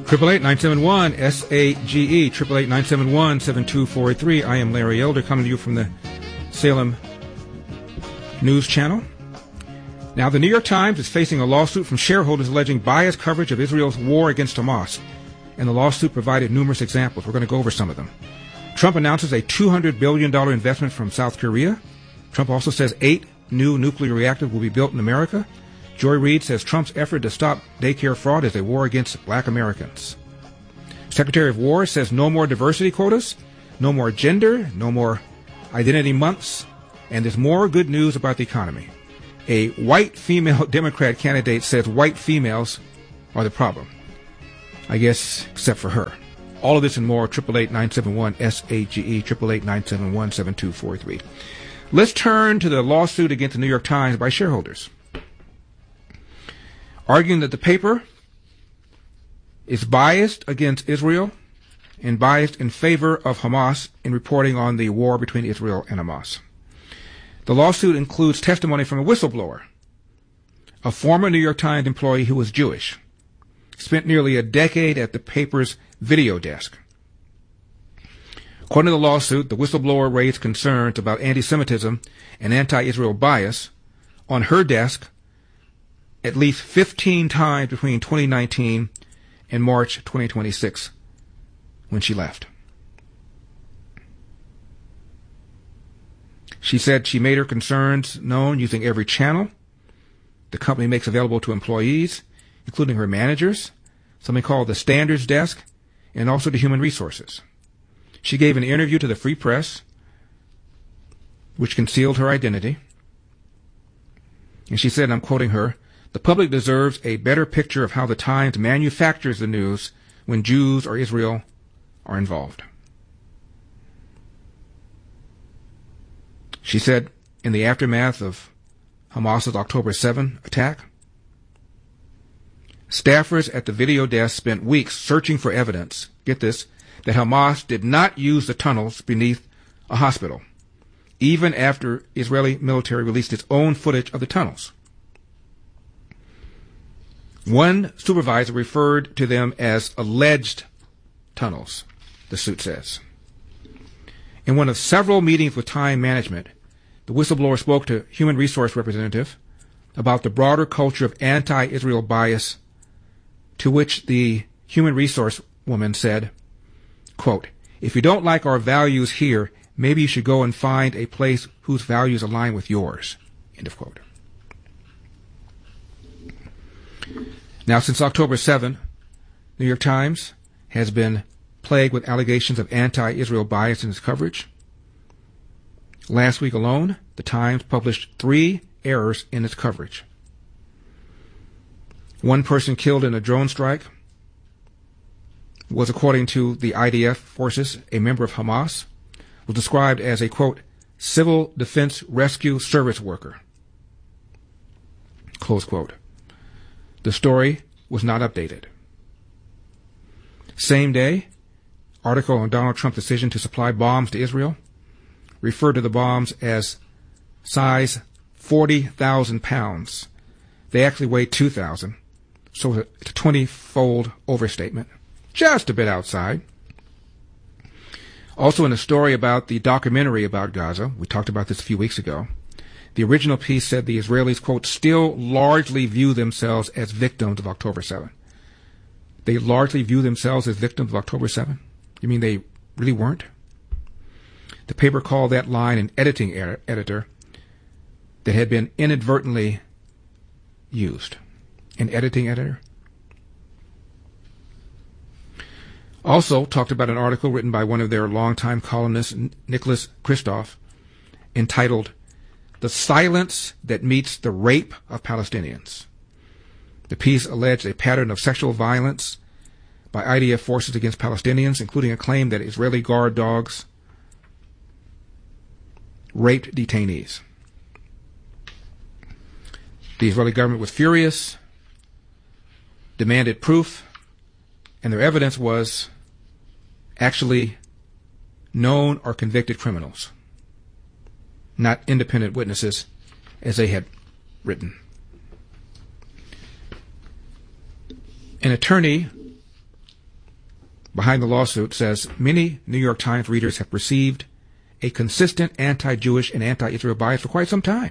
888-971-SAGE, 888-971-7243. I am Larry Elder, coming to you from the Salem News Channel. Now, the New York Times is facing a lawsuit from shareholders alleging biased coverage of Israel's war against Hamas, and the lawsuit provided numerous examples. We're going to go over some of them. Trump announces a $200 billion investment from South Korea. Trump also says 8 new nuclear reactors will be built in America. Joy Reid says Trump's effort to stop daycare fraud is a war against black Americans. Secretary of War says no more diversity quotas, no more gender, no more identity months, and there's more good news about the economy. A white female Democrat candidate says white females are the problem. I guess except for her. All of this and more, 888-971-SAGE, 888-971-7243. Let's turn to the lawsuit against the New York Times by shareholders, arguing that the paper is biased against Israel and biased in favor of Hamas in reporting on the war between Israel and Hamas. The lawsuit includes testimony from a whistleblower, a former New York Times employee who was Jewish, spent nearly a decade at the paper's video desk. According to the lawsuit, the whistleblower raised concerns about anti-Semitism and anti-Israel bias on her desk at least 15 times between 2019 and March 2026, when she left. She said she made her concerns known using every channel the company makes available to employees, including her managers, something called the standards desk, and also to human resources. She gave an interview to the Free Press, which concealed her identity. And she said, and I'm quoting her, "The public deserves a better picture of how the Times manufactures the news when Jews or Israel are involved." She said, in the aftermath of Hamas's October 7 attack, staffers at the video desk spent weeks searching for evidence, get this, that Hamas did not use the tunnels beneath a hospital, even after Israeli military released its own footage of the tunnels. One supervisor referred to them as alleged tunnels, the suit says. In one of several meetings with Time Management, the whistleblower spoke to human resource representative about the broader culture of anti-Israel bias, to which the human resource woman said, quote, "If you don't like our values here, maybe you should go and find a place whose values align with yours." End of quote. Now, since October 7, New York Times has been plagued with allegations of anti-Israel bias in its coverage. Last week alone, the Times published 3 errors in its coverage. One person killed in a drone strike was, according to the IDF forces, a member of Hamas, was described as a, quote, "civil defense rescue service worker," close quote. The story was not updated. Same day, article on Donald Trump's decision to supply bombs to Israel referred to the bombs as size 40,000 pounds. They actually weighed 2,000, so it's a 20-fold overstatement. Just a bit outside. Also, in a story about the documentary about Gaza, we talked about this a few weeks ago, the original piece said the Israelis, quote, "still largely view themselves as victims of October 7. They largely view themselves as victims of October 7? You mean they really weren't? The paper called that line an editing editor that had been inadvertently used. An editing editor? Also talked about an article written by one of their longtime columnists, Nicholas Kristof, entitled "The Silence That Meets the Rape of Palestinians." The piece alleged a pattern of sexual violence by IDF forces against Palestinians, including a claim that Israeli guard dogs raped detainees. The Israeli government was furious, demanded proof, and their evidence was actually known or convicted criminals, not independent witnesses as they had written. An attorney behind the lawsuit says many New York Times readers have perceived a consistent anti-Jewish and anti-Israel bias for quite some time.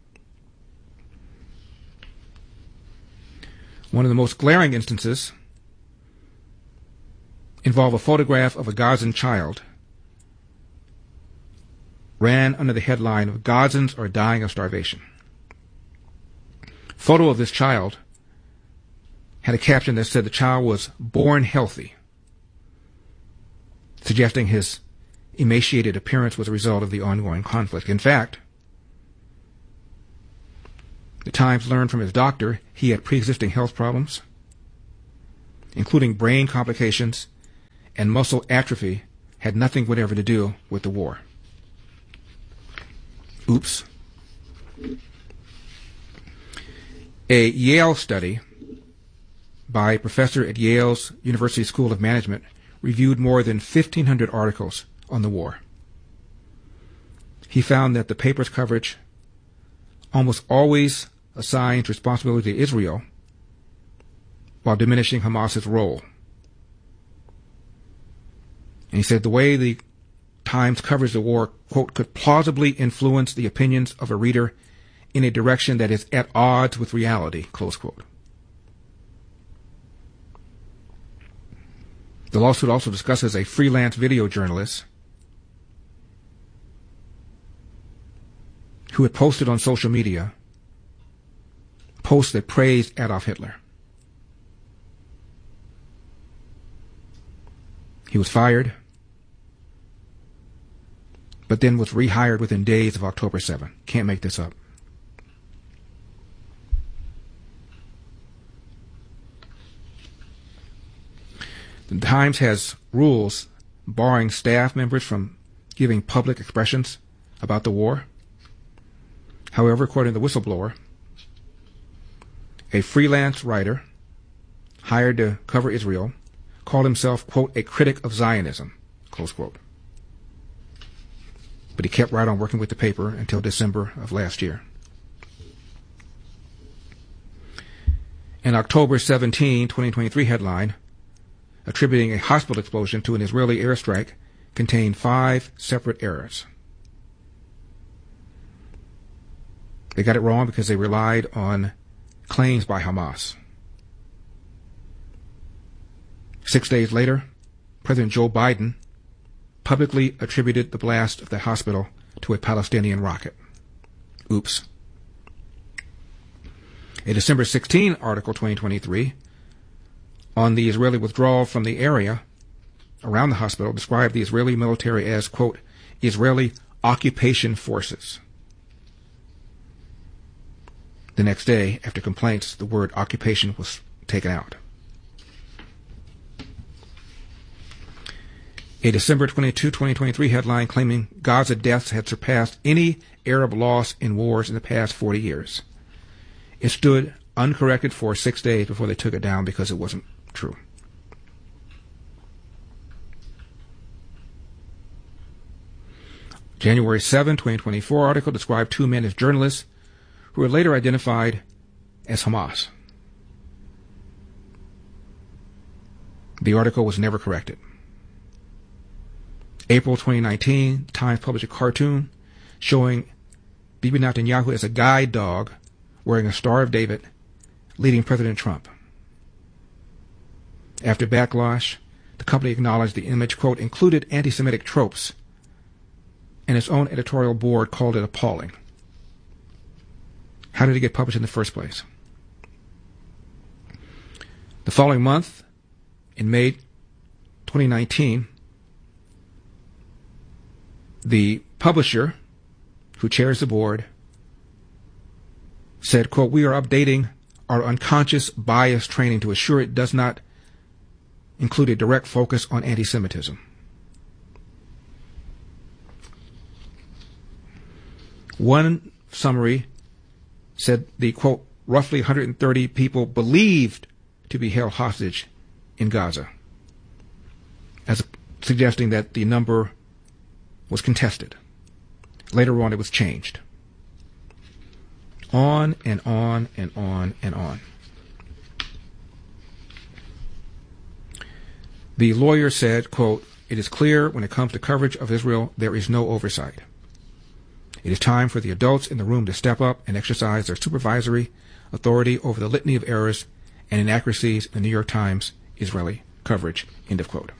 One of the most glaring instances involve a photograph of a Gazan child ran under the headline of "Gazans are dying of starvation." Photo of this child had a caption that said the child was born healthy, suggesting his emaciated appearance was a result of the ongoing conflict. In fact, the Times learned from his doctor he had pre-existing health problems, including brain complications and muscle atrophy, had nothing whatever to do with the war. Oops. A Yale study by a professor at Yale's University School of Management reviewed more than 1,500 articles on the war. He found that the paper's coverage almost always assigns responsibility to Israel while diminishing Hamas's role. And he said the way the Times covers the war, quote, could plausibly influence the opinions of a reader in a direction that is at odds with reality, close quote. The lawsuit also discusses a freelance video journalist who had posted on social media posts that praised Adolf Hitler. He was fired, but then was rehired within days of October 7. Can't make this up. The Times has rules barring staff members from giving public expressions about the war. However, according to the whistleblower, a freelance writer hired to cover Israel called himself, quote, a critic of Zionism, close quote. But he kept right on working with the paper until December of last year. An October 17, 2023 headline attributing a hospital explosion to an Israeli airstrike contained 5 separate errors. They got it wrong because they relied on claims by Hamas. 6 days later, President Joe Biden publicly attributed the blast of the hospital to a Palestinian rocket. Oops. A December 16 article, 2023, on the Israeli withdrawal from the area around the hospital described the Israeli military as, quote, Israeli occupation forces. The next day, after complaints, the word occupation was taken out. A December 22, 2023 headline claiming Gaza deaths had surpassed any Arab loss in wars in the past 40 years. It stood uncorrected for 6 days before they took it down because it wasn't true. January 7, 2024 article described 2 men as journalists who were later identified as Hamas. The article was never corrected. April 2019, Times published a cartoon showing Bibi Netanyahu as a guide dog wearing a Star of David leading President Trump. After backlash, the company acknowledged the image, quote, included anti-Semitic tropes, and its own editorial board called it appalling. How did it get published in the first place? The following month, in May 2019, the publisher, who chairs the board, said, quote, we are updating our unconscious bias training to assure it does not include a direct focus on anti-Semitism. One summary said the, quote, roughly 130 people believed to be held hostage in Gaza, as suggesting that the number was contested. Later on, it was changed. On and on and on and on. The lawyer said, quote, "It is clear when it comes to coverage of Israel, there is no oversight. It is time for the adults in the room to step up and exercise their supervisory authority over the litany of errors and inaccuracies in the New York Times Israeli coverage," end of quote.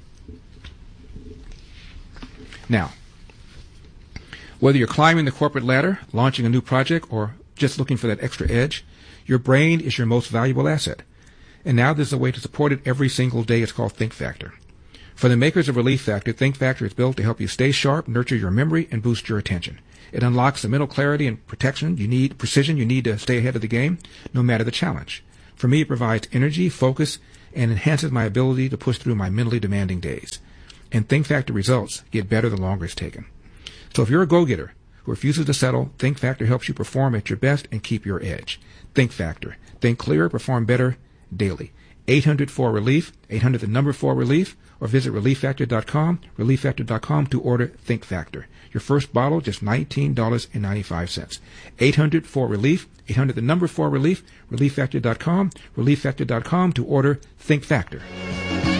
Now, whether you're climbing the corporate ladder, launching a new project, or just looking for that extra edge, your brain is your most valuable asset. And now there's a way to support it every single day. It's called Think Factor. For the makers of Relief Factor, Think Factor is built to help you stay sharp, nurture your memory, and boost your attention. It unlocks the mental clarity and precision you need to stay ahead of the game, no matter the challenge. For me, it provides energy, focus, and enhances my ability to push through my mentally demanding days. And Think Factor results get better the longer it's taken. So if you're a go-getter who refuses to settle, Think Factor helps you perform at your best and keep your edge. Think Factor. Think clearer, perform better daily. 800-4-RELIEF, 800 the number 4-RELIEF, or visit relieffactor.com to order Think Factor. Your first bottle, just $19.95. 800-4-RELIEF, 800 the number 4-RELIEF, relieffactor.com to order Think Factor.